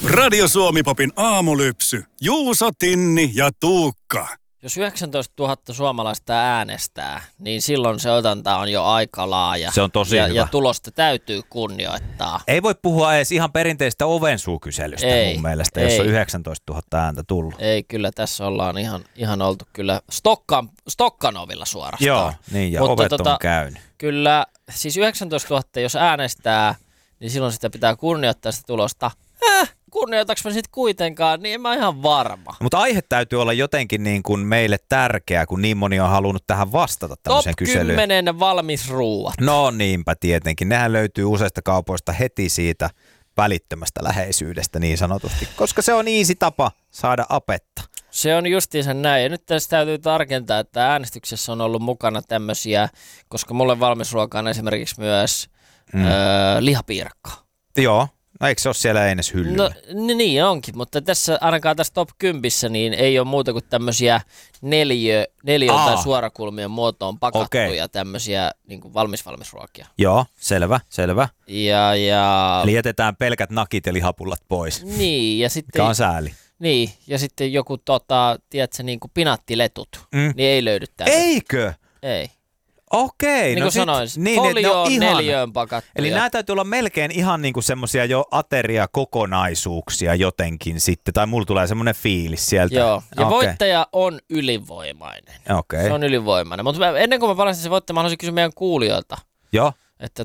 Radio Suomi-popin aamulypsy. Juuso, Tinni ja Tuukka. Jos 19 000 suomalaista äänestää, niin silloin se otanta on jo aika laaja. Se on tosi hyvä. Ja tulosta täytyy kunnioittaa. Ei voi puhua edes ihan perinteistä ovensuukyselystä mun mielestä, jos on 19 000 ääntä tullut. Ei, kyllä tässä ollaan ihan oltu kyllä Stokkanovilla suorastaan. Joo, niin ja mutta ovet on käynyt. Kyllä, siis 19 000, jos äänestää, niin silloin sitä pitää kunnioittaa sitä tulosta. Kunnioitaks mä sit kuitenkaan, niin en mä ihan varma. Mutta aihe täytyy olla jotenkin niin kuin meille tärkeä, kun niin moni on halunnut tähän vastata tämmöiseen kyselyyn. Top 10 valmisruuat. No niinpä tietenkin. Nehän löytyy useista kaupoista heti siitä välittömästä läheisyydestä niin sanotusti, koska se on easy tapa saada apetta. Se on justiinsa näin. Ja nyt tässä täytyy tarkentaa, että äänestyksessä on ollut mukana tämmöisiä, koska mulle valmisruoka on esimerkiksi myös lihapiirakka. Joo. No eikö se ole siellä eines hyllyllä? No niin onkin, mutta tässä ainakaan tässä top 10 niin ei ole muuta kuin tämmöisiä neliö tai suorakulmien muotoon pakattuja tämmöisiä niin kuin valmisruokia. Joo, selvä. Ja eli jätetään pelkät nakit ja lihapullat pois. Niin, ja sitten... Mikä on sääli. Niin, ja sitten joku tiedätkö, niin kuin pinaattiletut, niin ei löydy täältä. Eikö? Ei. Okei. Niin kuin sanoin, folioon neliöön pakattuja. Eli nämä täytyy olla melkein ihan niin kuin semmoisia jo ateriakokonaisuuksia jotenkin sitten, tai mulla tulee semmoinen fiilis sieltä. Joo, ja voittaja on ylivoimainen. Okei. Se on ylivoimainen, mutta ennen kuin mä paljastan sen voittajan, mä haluaisin kysyä meidän kuulijoilta. Joo. Että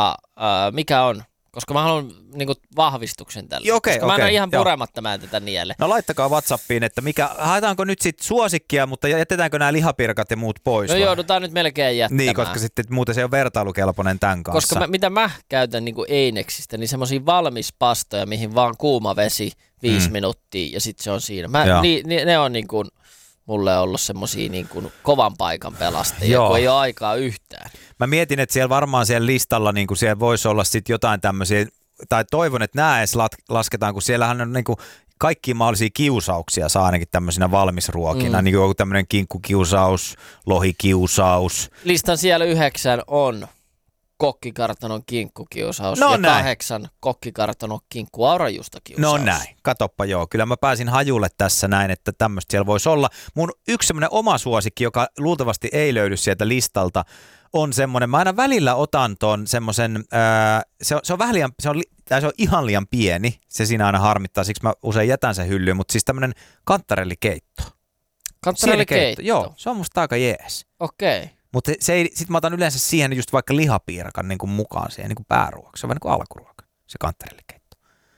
mikä on? Koska mä haluan niinku vahvistuksen tällä. Koska mä en ole ihan purematta mä tätä nielle. No laittakaa WhatsAppiin, että haetaanko nyt sit suosikkia, mutta jätetäänkö nämä lihapirkat ja muut pois? No joudutaan nyt melkein jättämään. Niin, koska sitten muuten se on vertailukelpoinen tämän kanssa. Koska mitä mä käytän niinku Eineksistä, niin semmosia valmispastoja, mihin vaan kuuma vesi 5 minuuttia ja sitten se on siinä. Ne on niinku mulle ollut semmosia niinku kovan paikan pelastajia, kun ei ole aikaa yhtään. Mä mietin, että siellä varmaan siellä listalla niin kuin siellä voisi olla sit jotain tämmöisiä, tai toivon, että nämä edes lasketaan, kun siellähän on niin kuin kaikkia mahdollisia kiusauksia saa ainakin tämmöisinä valmisruokina, niin kuin joku tämmöinen kinkkukiusaus, lohikiusaus. Listan siellä 9 on kokkikartanon kinkkukiusaus ja 8 kokkikartanon kinkkuaurajuustokiusaus. No näin, katoppa joo. Kyllä mä pääsin hajulle tässä näin, että tämmöistä siellä voisi olla. Mun yksi semmoinen oma suosikki, joka luultavasti ei löydy sieltä listalta, on semmoinen, mä aina välillä otan ton semmoisen, se on vähän liian, se on ihan liian pieni, se siinä aina harmittaa, siksi mä usein jätän sen hyllyyn, mutta siis tämmöinen kantarellikeitto. Kantarellikeitto? Joo, se on musta aika jees. Okei. Mutta sit mä otan yleensä siihen just vaikka lihapiirakan niin kuin mukaan siihen niin kuin pääruokaksi. Se on vähän niin kuin alkuruoka, se kantarellikeitto.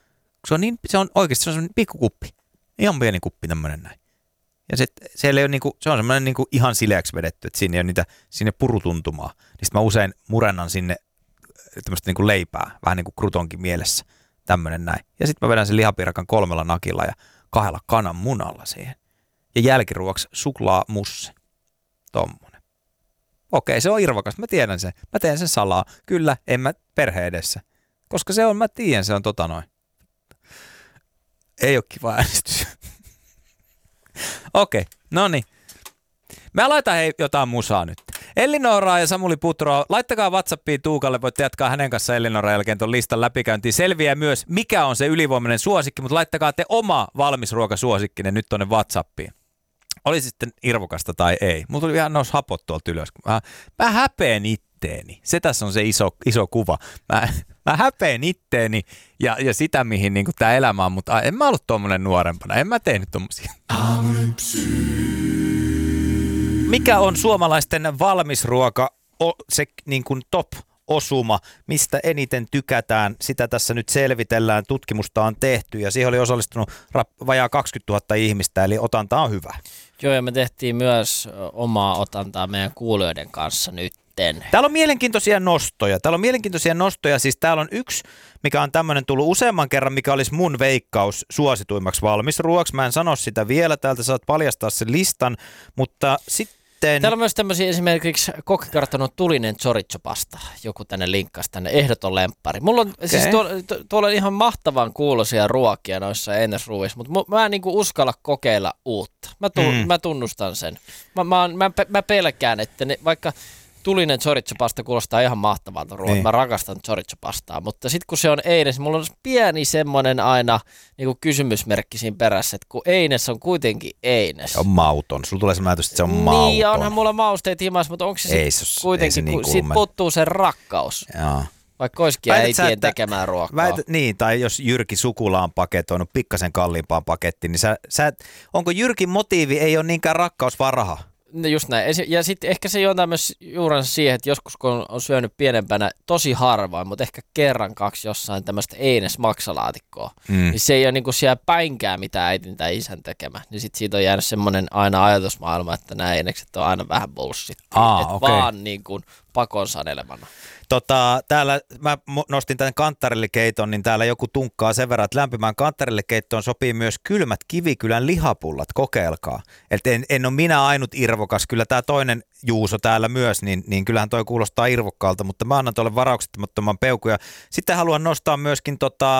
Se on oikeasti pikkukuppi, ihan pieni kuppi tämmöinen näin. Ja siellä ei ole niinku, se on semmoinen niinku ihan sileäksi vedetty, että siinä ei ole niitä sinne purutuntumaa. Niin sitten mä usein murennan sinne tämmöistä niinku leipää, vähän niin kuin krutonkin mielessä, tämmöinen näin. Ja sitten mä vedän sen lihapiirakan 3 nakilla ja 2 kananmunalla siihen. Ja jälkiruoksi suklaamusse. Tommonen. Okei, se on irvokas, mä tiedän sen. Mä teen sen salaa. Kyllä, en mä perhe edessä. Koska se on, mä tiedän, se on noin. Ei ole kiva äänestys. Okei, no niin. Mä laitan jotain musaa nyt. Ellinora ja Samuli Putro, laittakaa WhatsAppiin Tuukalle, voitte jatkaa hänen kanssa Ellinoran jälkeen tuon listan läpikäyntiin. Selviää myös, mikä on se ylivoimainen suosikki, mutta laittakaa te oma valmisruokasuosikkinen nyt tuonne WhatsAppiin. Oli sitten irvokasta tai ei. Mulla tuli ihan nousi hapot tuolta ylös. Mä häpeän itteeni. Se tässä on se iso kuva. Mä häpeän itteeni ja sitä, mihin niin tämä elämä on, mutta en mä ollut tuommoinen nuorempana. En mä tehnyt tommosia. Mikä on suomalaisten valmisruoka, se niin kuin top-osuma, mistä eniten tykätään? Sitä tässä nyt selvitellään. Tutkimusta on tehty ja siihen oli osallistunut vajaa 20 000 ihmistä, eli otanta on hyvä. Joo, ja me tehtiin myös omaa otantaa meidän kuulijoiden kanssa nyt. Täällä on mielenkiintoisia nostoja. Siis täällä on yksi, mikä on tämmöinen tullut useamman kerran, mikä olisi mun veikkaus suosituimmaksi valmisruoaksi. Mä en sano sitä vielä, täältä saat paljastaa sen listan, mutta sitten... Täällä on myös tämmöisiä esimerkiksi kokkikartanon tulinen chorizo-pasta. Joku tänne linkkasi tänne, ehdoton lemppari. Mulla on siis tuolla on ihan mahtavan kuuloisia ruokia noissa ennäsruuissa, mutta mä en niinku uskalla kokeilla uutta. Mä tunnustan sen. Mä pelkään, että vaikka tulinen chorizo-pasta kuulostaa ihan mahtavalta ruoalta. Niin. Mä rakastan chorizo-pastaa, mutta sitten kun se on Eines, mulla on pieni semmoinen aina niin kuin kysymysmerkki siinä perässä, että kun Eines on kuitenkin Eines. Se on mauton. Sulla tulee semmoinen ajatus, että se on mauton. Niin, onhan mulla mausteet himas, mutta onko se kuitenkin, niin kun siitä puuttuu se rakkaus. Jaa. Vaikka olisikin äitien tekemään ruokaa. Niin, tai jos Jyrki Sukula on paketoinut pikkasen kalliimpaan pakettiin, niin onko Jyrkin motiivi ei ole niinkään rakkaus, vaan raha? No just näin. Ja sitten ehkä se juontaa myös juurensa siihen, että joskus kun on syönyt pienempänä tosi harvoin, mutta ehkä kerran kaksi jossain tämmöistä Eines maksalaatikkoa, niin se ei ole niinku siellä päinkään mitään äitin tai isän tekemä. Niin sitten siitä on jäänyt semmoinen aina ajatusmaailma, että nämä Einekset on aina vähän bullshit. Että vaan niin kuin pakon sanelemana. Täällä mä nostin tämän kanttarellikeiton, niin täällä joku tunkkaa sen verran, että lämpimään kanttarellikeittoon sopii myös kylmät Kivikylän lihapullat, kokeilkaa. Että en ole minä ainut irvokas, kyllä tämä toinen Juuso täällä myös, niin kyllähän toi kuulostaa irvokkaalta, mutta mä annan tuolle varauksettomattoman peukkuja. Sitten haluan nostaa myöskin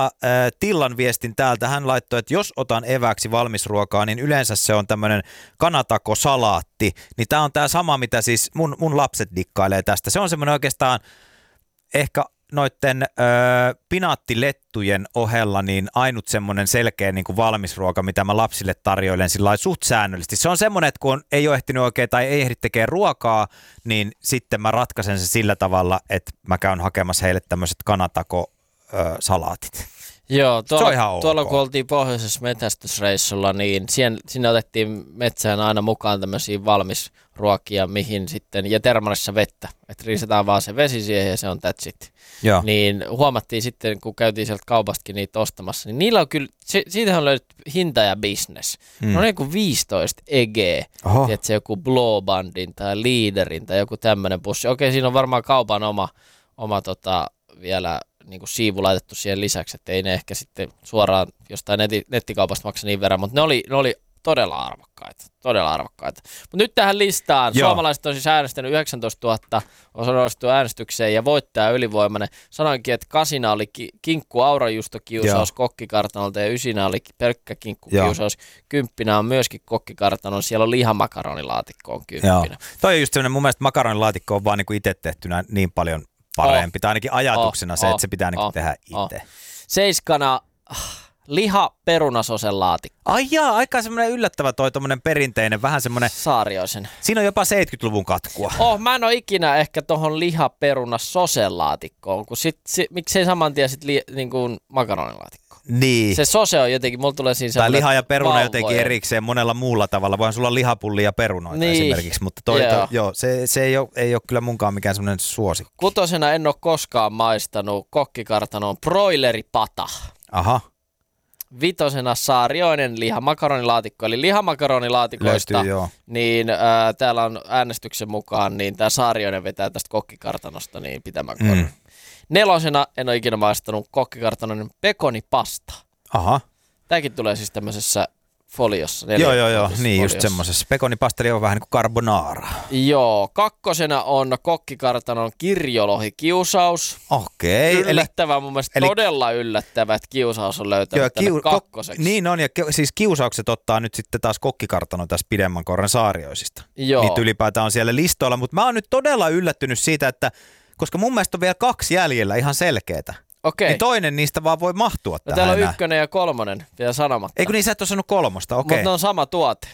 Tillan viestin täältä. Hän laittoi, että jos otan evääksi valmisruokaa, niin yleensä se on tämmöinen kanatako-salaatti. Niin tää on tää sama, mitä siis mun lapset dikkailee tästä. Se on semmoinen oikeastaan ehkä noitten pinaattilettujen ohella niin ainut semmoinen selkeä niin kuin valmisruoka, mitä mä lapsille tarjoilen sillä lailla suht säännöllisesti. Se on semmoinen, että kun ei ole ehtinyt oikein tai ei ehdi tekemään ruokaa, niin sitten mä ratkaisen se sillä tavalla, että mä käyn hakemassa heille tämmöiset kanatako-salaatit. Joo, tuolla kun oltiin pohjoisessa metästysreissulla, niin sinne otettiin metsään aina mukaan tämmöisiä valmisruokia, mihin sitten, ja termarissa vettä, että riisetään vaan se vesi siihen ja se on that's it. Joo. Niin huomattiin sitten, kun käytiin sieltä kaupastakin niitä ostamassa, niin niillä on kyllä, siitähän on löydetty hinta ja business. No on joku 15 EG, että se joku Blåbandin tai Leaderin tai joku tämmöinen pussi. Okei, siinä on varmaan kaupan oma vielä niin kuin siivu laitettu siihen lisäksi, että ei ne ehkä sitten suoraan jostain nettikaupasta maksa niin verran, mutta ne oli todella arvokkaita. Mutta nyt tähän listaan. Joo. Suomalaiset on siis äänestänyt 19 000 osallistua äänestykseen ja voittaja ylivoimainen. Sanoinkin, että 8 oli kinkku aurajuustokiusaus kokkikartanolta ja 9 oli pelkkä kinkkukiusaus. 10 on myöskin kokkikartanon, siellä on lihamakaroniilaatikko on 10. Toi on just sellainen, mun mielestä makaronilaatikko on vaan niin kuin itse tehtynä niin paljon parempi. Tai ainakin ajatuksena se, että se pitää niin tehdä itse. 7 liha-perunasosen laatikko. Ai jaa, aika semmoinen yllättävä toi tommonen perinteinen, vähän semmoinen Saarioisen. Siinä on jopa 70-luvun katkua. Mä en ole ikinä ehkä tohon liha-perunasosen laatikkoon, kun miksei saman tien sit niin kuin makaronilaatikko. Niin. Se sose on jotenkin, mulla tulee siinä tai liha ja peruna jotenkin erikseen monella muulla tavalla. Voihan sulla lihapullia ja perunoita esimerkiksi, mutta se ei ole kyllä munkaan mikään semmoinen suosikki. 6 en ole koskaan maistanut kokkikartanon broileripata. Aha. 5 Saarioinen lihamakaronilaatikko, eli lihamakaronilaatikoista, niin täällä on äänestyksen mukaan, niin tämä Saarioinen vetää tästä kokkikartanosta niin pitemmän korin. 4 en ole ikinä maistanut kokkikartanon pekonipasta. Aha. Tämäkin tulee siis tämmöisessä foliossa. Joo, niin just semmoisessa. Pekonipasteli on vähän niin kuin carbonara. Joo, 2 on kokkikartanon kirjolohikiusaus. Okei. Yllättävää mun mielestä, todella yllättävää, että kiusaus on löytänyt tänne 2. Niin on, ja siis kiusaukset ottaa nyt sitten taas kokkikartanon tässä pidemmän korren Saarioisista. Joo. Niitä ylipäätään on siellä listoilla, mutta mä oon nyt todella yllättynyt siitä, että koska mun mielestä on vielä 2 jäljellä ihan selkeätä. Okei. Niin toinen niistä vaan voi mahtua tähän. Täällä on 1 ja 3 vielä sanomatta. Eikö niin, sä et ole sanonut 3, okei. Mutta ne on sama tuote.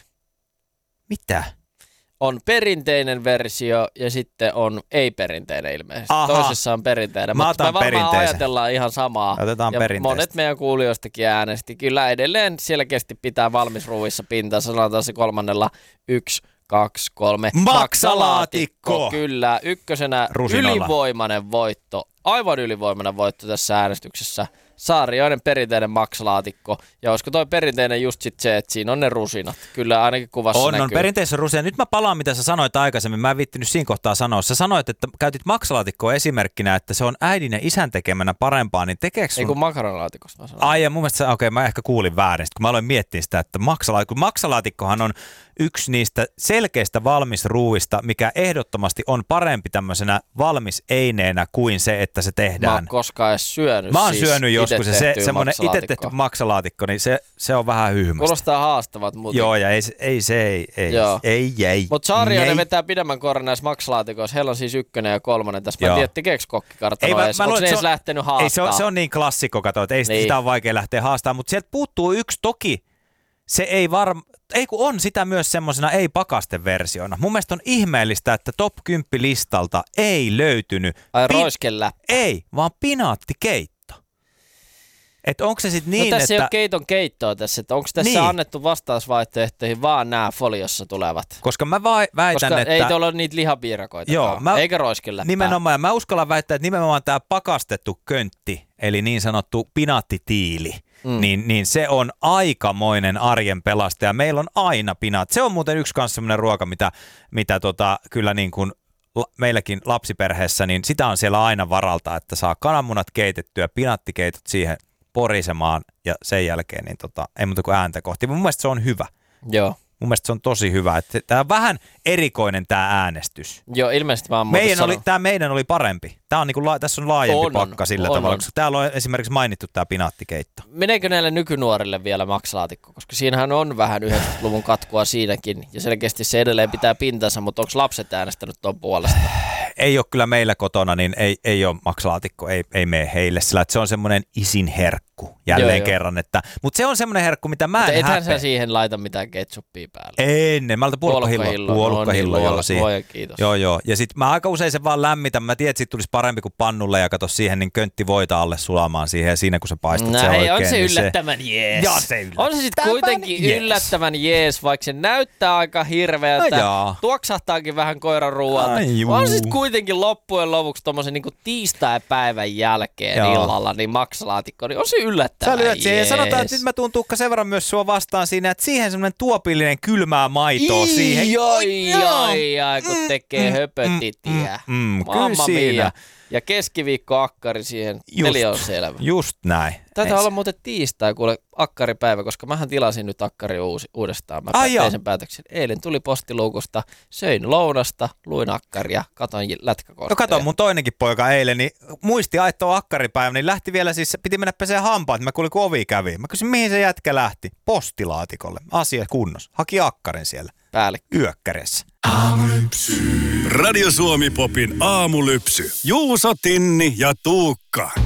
Mitä? On perinteinen versio ja sitten on ei-perinteinen ilmeisesti. Aha. Toisessa on perinteinen, mutta me varmaan ajatellaan ihan samaa. Otetaan ja monet meidän kuulijoistakin äänesti. Kyllä edelleen selkeästi pitää valmisruuissa pintaa. Sanotaan se 3. 1, 2, 3. Maksalaatikko! Kyllä, 1 ylivoimainen voitto. Aivan ylivoimainen voitto tässä äänestyksessä. Saarioinen perinteinen maksalaatikko. Ja olisiko toi perinteinen just sit se, että siinä on ne rusinat. Kyllä ainakin kuvassa näkyy. On perinteisessä rusina. Nyt mä palaan, mitä sä sanoit aikaisemmin. Mä en viittinyt siinä kohtaa sanoa. Sä sanoit, että käytit maksalaatikkoa esimerkkinä, että se on äidin ja isän tekemänä parempaa. Niin tekeekö sun... Ei kun makaronilaatikosta mä sanoin. Ai ja mun mielestä okei, mä ehkä kuulin väärin. Kun mä aloin miettiä sitä, että maksalaatikkohan on yksi niistä selkeistä valmisruuista, mikä ehdottomasti on parempi tämmöisenä valmiseineenä kuin se, että se tehdään. Mä oon koskaan edes syönyt. Mä oon syönyt joskus ja se semmoinen itse tehty maksalaatikko, niin se on vähän hyhmästä. Kuulostaa haastavat muuten. Joo, ja ei. Mutta Saarioinen vetää pidemmän koron näissä maksalaatikoissa. Heillä on siis 1 ja 3 tässä. Mä en tiedä, tekeekö kokkikartanoa edes. Onko ne edes lähtenyt haastaa? Ei, se on niin klassikko, kato, että ei sitä on vaikea lähteä haastamaan. Mutta sieltä puuttuu yksi toki. Se ei kun on sitä myös semmosena ei-pakasteversiona. Mun mielestä on ihmeellistä, että top 10 listalta ei löytynyt. Ai roiskeläppä. Ei, vaan pinaattikeitto. Että onko se sitten niin, tässä että... ei ole keiton keittoa tässä, että onko tässä annettu vastausvaihtoehtoihin vaan nämä foliossa tulevat? Koska mä väitän, koska että... ei tuolla ole niitä lihapiirakoitakaan, eikä roiskeläppää. Nimenomaan, ja mä uskallan väittää, että nimenomaan tämä pakastettu köntti, eli niin sanottu pinaattitiili, niin se on aikamoinen arjen pelastaja. Meillä on aina pinaat. Se on muuten yksi kanssa semmoinen ruoka, mitä kyllä niin kuin meilläkin lapsiperheessä, niin sitä on siellä aina varalta, että saa kananmunat keitettyä, pinaattikeitot siihen porisemaan ja sen jälkeen niin ei muuta kuin ääntä kohti. Mun mielestä se on hyvä. Joo. Mun mielestä se on tosi hyvä. Tämä on vähän erikoinen tämä äänestys. Joo, ilmeisesti mä oon Tämä meidän oli parempi. Tässä on laajempi pakka sillä tavalla, koska täällä on esimerkiksi mainittu tämä pinaattikeitto. Meneekö näille nykynuorille vielä maksalaatikko? Koska siinähän on vähän 90-luvun katkua siinäkin, ja selkeästi se edelleen pitää pintansa, mutta onko lapset äänestänyt tuon puolesta? Ei ole kyllä meillä kotona, niin ei ole maksalaatikko, ei mene heille, sillä se on semmoinen isin herkku jälleen kerran. Mutta se on semmoinen herkku, mitä mä en häpeä. Ethän sä siihen laita mitään ketsuppia päälle. Ennen, mä laitan puolukkahilloa siihen. Kiitos. Joo. Ja sit mä aika usein sen vaan lämmitän. Mä tiedän, että siitä tulisi parempi kuin pannulle ja kato siihen, niin köntti voita alle sulamaan siihen ja siinä kun sä paistat se oikein. On se yllättävän jees. On se sitten kuitenkin yllättävän jees, vaikka se näyttää aika hirveältä. Tuoksahtaakin vähän koiran ruoalta. On se sitten kuitenkin loppujen lopuksi tommosen niin tiistai-päivän jälkeen illalla, niin maksalaatikko, niin on se yllättävän jees. Ja sanotaan, että nyt mä tuun Tuukka sen verran myös sua vastaan siinä, että siihen semmoinen tuopillinen kylmää maitoa siihen. Ai, kun tekee höpötitiä. Kyllä siinä. Ja keskiviikko-akkari siihen, peli on selvä. Just näin. Taitaa olla muuten tiistai, kuule, akkaripäivä, koska mähän tilasin nyt akkari uudestaan. Mä tein sen päätöksen. Eilen tuli postiluukusta, söin lounasta, luin akkaria, katoin lätkäkosteja. No kato, mun toinenkin poika eilen, niin muisti aittoa akkaripäivä, niin lähti vielä siis, piti mennä peseen hampaat, mä kuulin kun ovi kävi. Mä kysyin, mihin se jätkä lähti? Postilaatikolle. Asia kunnossa. Haki akkarin siellä. Päälle. Yökkärissä. Radio Suomi Popin aamulypsy. Juuso, Tinni ja Tuukka.